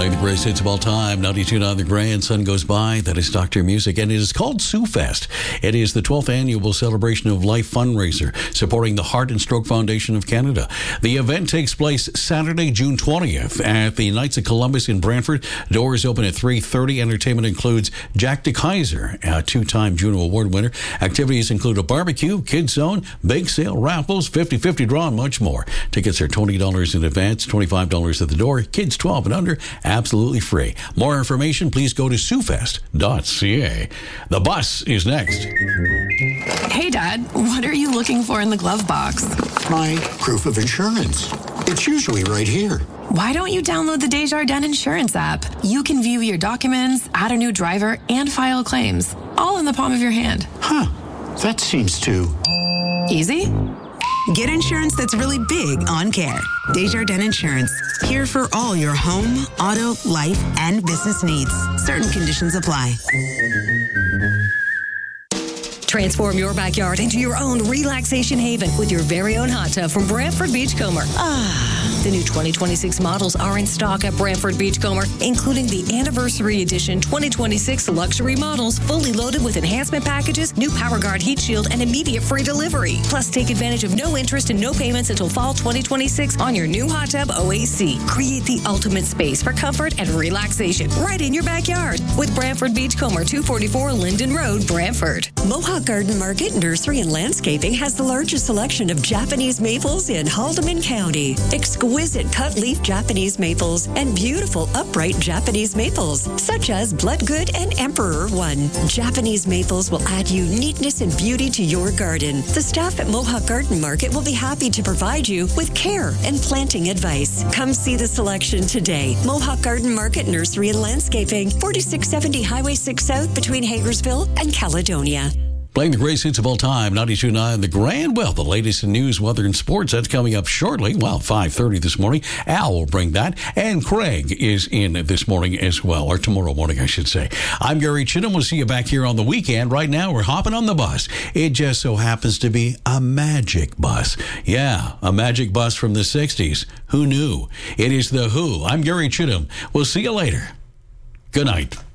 Playing the greatest hits of all time, 92.9 The Grand, Sun Goes By. That is Dr. Music, and it is called SueFest. It is the 12th annual Celebration of Life fundraiser, supporting the Heart and Stroke Foundation of Canada. The event takes place Saturday, June 20th at the Knights of Columbus in Brantford. Doors open at 3:30. Entertainment includes Jack DeKaiser, a two-time Juno Award winner. Activities include a barbecue, kids zone, bake sale, raffles, 50/50 draw, and much more. Tickets are $20 in advance, $25 at the door. Kids 12 and under, absolutely free. More information, please go to suefest.ca. The bus is next. Hey, Dad, what are you looking for in the glove box? My proof of insurance. It's usually right here. Why don't you download the Desjardins Insurance app? You can view your documents, add a new driver, and file claims, all in the palm of your hand. Huh. That seems too... easy? Get insurance that's really big on care. Desjardins Insurance. Here for all your home, auto, life, and business needs. Certain conditions apply. Transform your backyard into your own relaxation haven with your very own hot tub from Brantford Beachcomber. The new 2026 models are in stock at Brantford Beachcomber, including the Anniversary Edition 2026 luxury models, fully loaded with enhancement packages, new PowerGuard heat shield, and immediate free delivery. Plus, take advantage of no interest and no payments until fall 2026 on your new hot tub OAC. Create the ultimate space for comfort and relaxation right in your backyard with Brantford Beachcomber, 244 Linden Road, Brantford. Mohawk Garden Market Nursery and Landscaping has the largest selection of Japanese maples in Haldimand County. Exquisite cut-leaf Japanese maples and beautiful upright Japanese maples, such as Bloodgood and Emperor One. Japanese maples will add uniqueness and beauty to your garden. The staff at Mohawk Garden Market will be happy to provide you with care and planting advice. Come see the selection today. Mohawk Garden Market Nursery and Landscaping, 4670 Highway 6 South between Hagersville and Caledonia. Playing the greatest hits of all time, 92.9 The Grand. Well, the latest in news, weather, and sports, that's coming up shortly. Well, 5:30 this morning. Al will bring that. And Craig is in this morning as well, or tomorrow morning, I should say. I'm Gary Chittum. We'll see you back here on the weekend. Right now, we're hopping on the bus. It just so happens to be a magic bus. Yeah, a magic bus from the 60s. Who knew? It is The Who. I'm Gary Chittum. We'll see you later. Good night.